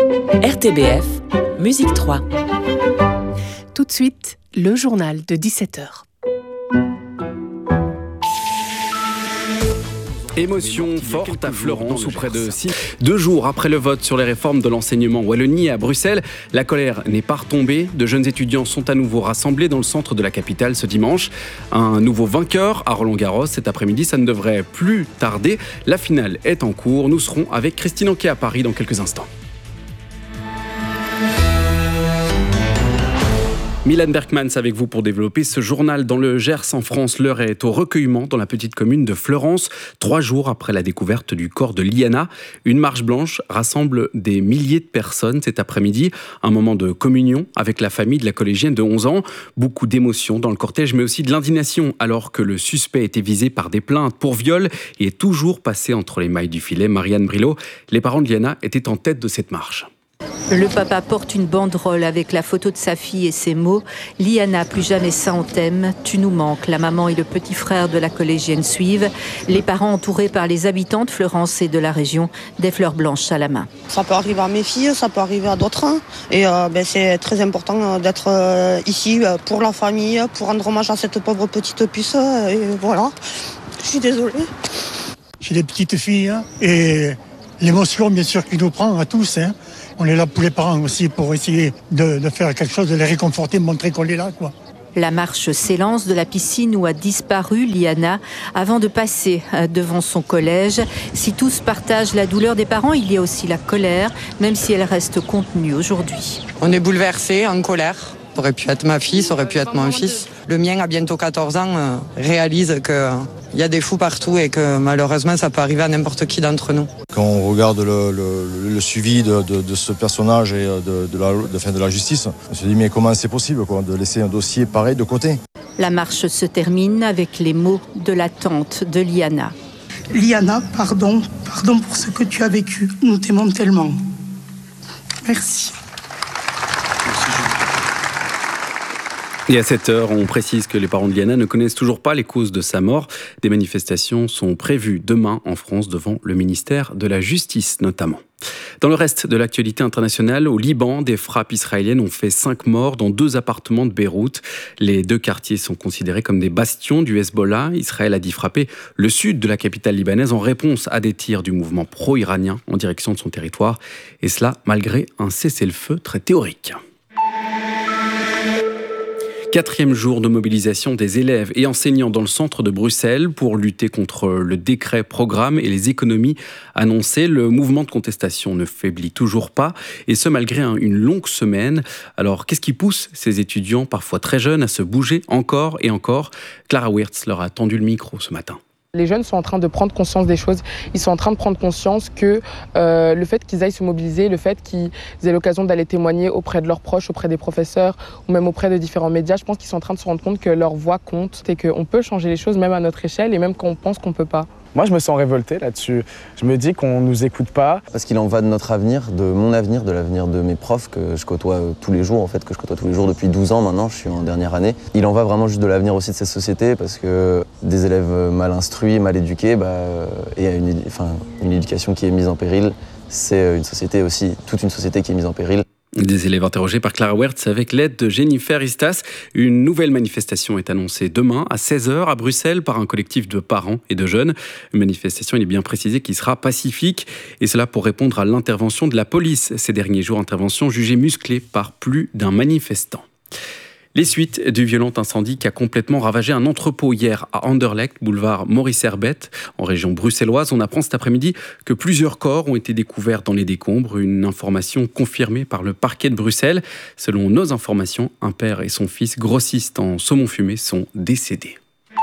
RTBF, Musique 3. Tout de suite, le journal de 17h. Émotion forte à Fleurance, où près de 2 jours après le vote sur les réformes de l'enseignement Wallonie à Bruxelles, la colère n'est pas retombée. De jeunes étudiants sont à nouveau rassemblés dans le centre de la capitale ce dimanche. Un nouveau vainqueur à Roland-Garros cet après-midi, ça ne devrait plus tarder. La finale est en cours. Nous serons avec Christine Anquet à Paris dans quelques instants. Milan Berkmans avec vous pour développer ce journal. Dans le Gers en France, l'heure est au recueillement dans la petite commune de Fleurance. 3 jours après la découverte du corps de Liana, une marche blanche rassemble des milliers de personnes cet après-midi. Un moment de communion avec la famille de la collégienne de 11 ans. Beaucoup d'émotions dans le cortège, mais aussi de l'indignation alors que le suspect était visé par des plaintes pour viol et est toujours passé entre les mailles du filet. Marianne Brilot, les parents de Liana étaient en tête de cette marche. Le papa porte une banderole avec la photo de sa fille et ces mots « Liana, plus jamais ça on t'aime, tu nous manques ». La maman et le petit frère de la collégienne suivent. Les parents entourés par les habitants de Fleurance et de la région, des fleurs blanches à la main. Ça peut arriver à mes filles, ça peut arriver à d'autres. Et c'est très important d'être ici pour la famille, pour rendre hommage à cette pauvre petite puce. Et voilà, je suis désolée. J'ai des petites filles et l'émotion bien sûr qui nous prend à tous. On est là pour les parents aussi, pour essayer de faire quelque chose, de les réconforter, de montrer qu'on est là, quoi. La marche s'élance de la piscine où a disparu Liana avant de passer devant son collège. Si tous partagent la douleur des parents, il y a aussi la colère, même si elle reste contenue aujourd'hui. On est bouleversés, en colère. Ça aurait pu être ma fille, ça aurait pu être mon fils. Le mien a bientôt 14 ans, réalise qu'il y a des fous partout et que malheureusement ça peut arriver à n'importe qui d'entre nous. Quand on regarde le suivi de ce personnage et de la justice, on se dit mais comment c'est possible de laisser un dossier pareil de côté ? La marche se termine avec les mots de la tante de Liana. Liana, pardon pour ce que tu as vécu. Nous t'aimons tellement. Merci. Et à cette heure, on précise que les parents de Liana ne connaissent toujours pas les causes de sa mort. Des manifestations sont prévues demain en France devant le ministère de la Justice notamment. Dans le reste de l'actualité internationale, au Liban, des frappes israéliennes ont fait 5 morts dans 2 appartements de Beyrouth. Les 2 quartiers sont considérés comme des bastions du Hezbollah. Israël a dit frapper le sud de la capitale libanaise en réponse à des tirs du mouvement pro-iranien en direction de son territoire. Et cela malgré un cessez-le-feu très théorique. 4e jour de mobilisation des élèves et enseignants dans le centre de Bruxelles pour lutter contre le décret programme et les économies annoncées. Le mouvement de contestation ne faiblit toujours pas, et ce malgré une longue semaine. Alors qu'est-ce qui pousse ces étudiants, parfois très jeunes, à se bouger encore et encore ? Clara Wirtz leur a tendu le micro ce matin. Les jeunes sont en train de prendre conscience des choses. Ils sont en train de prendre conscience que le fait qu'ils aillent se mobiliser, le fait qu'ils aient l'occasion d'aller témoigner auprès de leurs proches, auprès des professeurs ou même auprès de différents médias, je pense qu'ils sont en train de se rendre compte que leur voix compte et qu'on peut changer les choses même à notre échelle et même quand on pense qu'on ne peut pas. Moi, je me sens révolté là-dessus. Je me dis qu'on ne nous écoute pas. Parce qu'il en va de notre avenir, de mon avenir, de l'avenir de mes profs que je côtoie tous les jours, que je côtoie tous les jours depuis 12 ans maintenant, je suis en dernière année. Il en va vraiment juste de l'avenir aussi de cette société parce que des élèves mal instruits, mal éduqués, et une éducation qui est mise en péril, c'est une société aussi, toute une société qui est mise en péril. Des élèves interrogés par Clara Wirtz avec l'aide de Jennifer Istas. Une nouvelle manifestation est annoncée demain à 16h à Bruxelles par un collectif de parents et de jeunes. Une manifestation, il est bien précisé, qui sera pacifique. Et cela pour répondre à l'intervention de la police ces derniers jours. Intervention jugée musclée par plus d'un manifestant. Les suites du violent incendie qui a complètement ravagé un entrepôt hier à Anderlecht, boulevard Maurice Herbette, en région bruxelloise. On apprend cet après-midi que plusieurs corps ont été découverts dans les décombres. Une information confirmée par le parquet de Bruxelles. Selon nos informations, un père et son fils, grossistes en saumon fumé, sont décédés.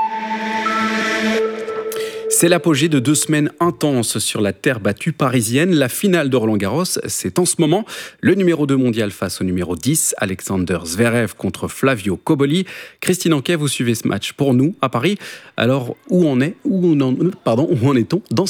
C'est l'apogée de 2 semaines intenses sur la terre battue parisienne. La finale de Roland-Garros, c'est en ce moment le numéro 2 mondial face au numéro 10, Alexander Zverev contre Flavio Cobolli. Christine Anquet, vous suivez ce match pour nous à Paris. Alors, où en est-on dans ce match ?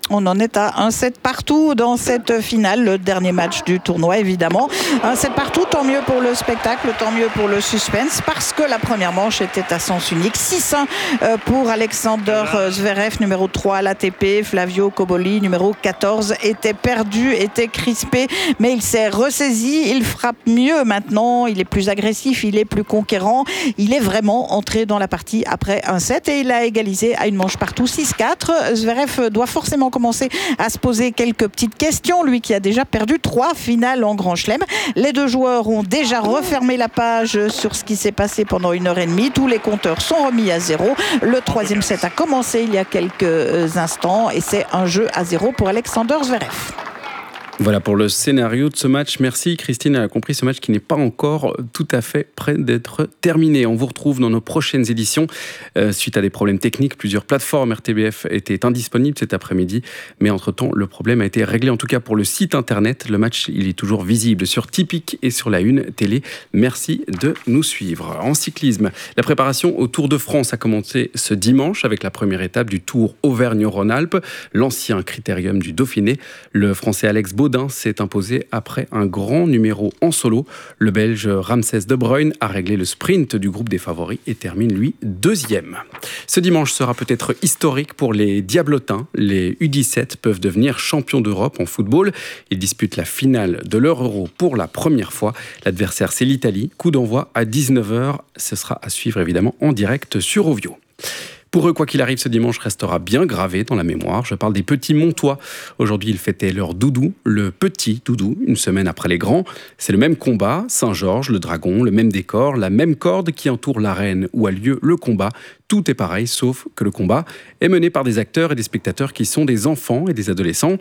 On en est à 1-7 partout dans cette finale, le dernier match du tournoi évidemment. 1-7 partout, tant mieux pour le spectacle, tant mieux pour le suspense, parce que la première manche était à sens unique. 6-1 pour Alexander Zverev, numéro 3 à l'ATP. Flavio Cobolli, numéro 14, était perdu, était crispé, mais il s'est ressaisi, il frappe mieux maintenant, il est plus agressif, il est plus conquérant. Il est vraiment entré dans la partie après 1-7 et il a égalisé à une manche partout, 6-4. Zverev doit forcément commencer à se poser quelques petites questions, lui qui a déjà perdu 3 finales en Grand Chelem. Les deux joueurs ont déjà refermé la page sur ce qui s'est passé pendant 1h30. Tous les compteurs sont remis à 0. Le 3e set a commencé il y a quelques instants et c'est un jeu à 0 pour Alexander Zverev. Voilà pour le scénario de ce match. Merci Christine, elle a compris ce match qui n'est pas encore tout à fait prêt d'être terminé. On vous retrouve dans nos prochaines éditions. Suite à des problèmes techniques, plusieurs plateformes RTBF étaient indisponibles cet après-midi. Mais entre-temps, le problème a été réglé. En tout cas pour le site internet, le match il est toujours visible sur Tipeee et sur la Une télé. Merci de nous suivre. En cyclisme, la préparation au Tour de France a commencé ce dimanche avec la première étape du Tour Auvergne-Rhône-Alpes, l'ancien critérium du Dauphiné. Le Français Alex Baudin s'est imposé après un grand numéro en solo. Le Belge Ramses De Bruyne a réglé le sprint du groupe des favoris et termine lui 2e. Ce dimanche sera peut-être historique pour les Diablotins. Les U17 peuvent devenir champions d'Europe en football. Ils disputent la finale de leur Euro pour la première fois. L'adversaire c'est l'Italie. Coup d'envoi à 19h. Ce sera à suivre évidemment en direct sur Ovio. Pour eux, quoi qu'il arrive, ce dimanche restera bien gravé dans la mémoire. Je parle des petits Montois. Aujourd'hui, ils fêtaient leur doudou, le petit doudou, une semaine après les grands. C'est le même combat, Saint-Georges, le dragon, le même décor, la même corde qui entoure l'arène où a lieu le combat. Tout est pareil, sauf que le combat est mené par des acteurs et des spectateurs qui sont des enfants et des adolescents.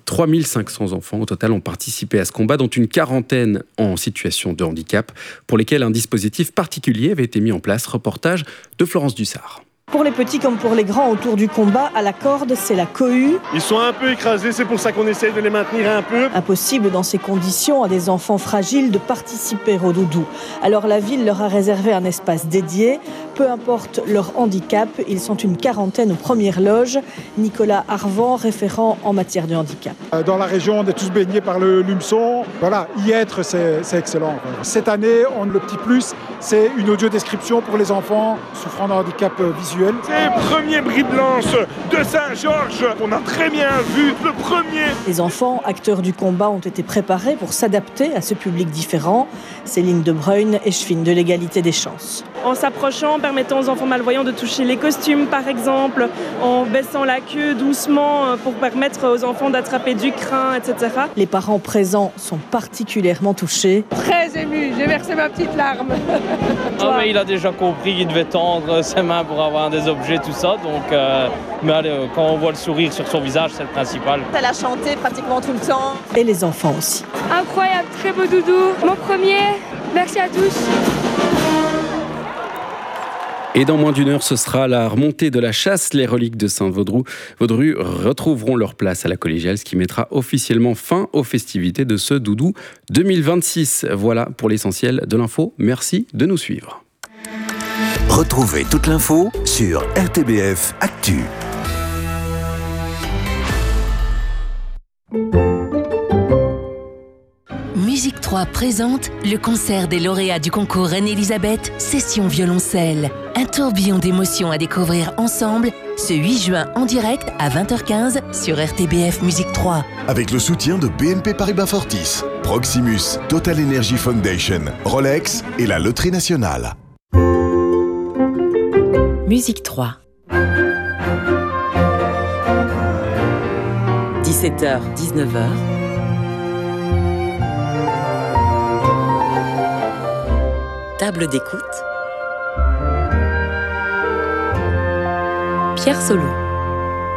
3500 enfants au total ont participé à ce combat, dont une quarantaine en situation de handicap, pour lesquels un dispositif particulier avait été mis en place. Reportage de Florence Dussard. Pour les petits comme pour les grands autour du combat, à la corde, c'est la cohue. Ils sont un peu écrasés, c'est pour ça qu'on essaye de les maintenir un peu. Impossible dans ces conditions à des enfants fragiles de participer au doudou. Alors la ville leur a réservé un espace dédié. Peu importe leur handicap, ils sont une quarantaine aux premières loges. Nicolas Arvan, référent en matière de handicap. Dans la région, on est tous baignés par le Lumeçon. Voilà, y être, c'est excellent. Cette année, le petit plus, c'est une audiodescription pour les enfants souffrant d'un handicap visuel. C'est le premier bris de lance de Saint-Georges. On a très bien vu le premier. Les enfants, acteurs du combat, ont été préparés pour s'adapter à ce public différent. Céline De Bruyne, échevine de l'égalité des chances. En s'approchant, permettant aux enfants malvoyants de toucher les costumes par exemple, en baissant la queue doucement pour permettre aux enfants d'attraper du crin, etc. Les parents présents sont particulièrement touchés. Très ému, j'ai versé ma petite larme. Ah, mais il a déjà compris qu'il devait tendre ses mains pour avoir des objets, tout ça. Donc, mais allez, quand on voit le sourire sur son visage, c'est le principal. Elle a chanté pratiquement tout le temps. Et les enfants aussi. Incroyable, très beau doudou. Mon premier, merci à tous. Et dans moins d'une heure, ce sera la remontée de la chasse. Les reliques de Saint-Vaudru retrouveront leur place à la collégiale, ce qui mettra officiellement fin aux festivités de ce doudou 2026. Voilà pour l'essentiel de l'info. Merci de nous suivre. Retrouvez toute l'info sur RTBF Actu. Musique 3 présente le concert des lauréats du concours Reine-Élisabeth, session violoncelle. Un tourbillon d'émotions à découvrir ensemble ce 8 juin en direct à 20h15 sur RTBF Musique 3. Avec le soutien de BNP Paribas Fortis, Proximus, Total Energy Foundation, Rolex et la Loterie Nationale. Musique 3. 17h, 19h. Table d'écoute. Pierre Solo.